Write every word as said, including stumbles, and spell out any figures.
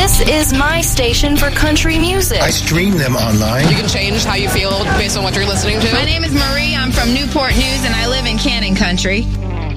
This is my station for country music. I stream them online. You can change how you feel based on what you're listening to. My name is Marie. I'm from Newport News, and I live in Cannon Country.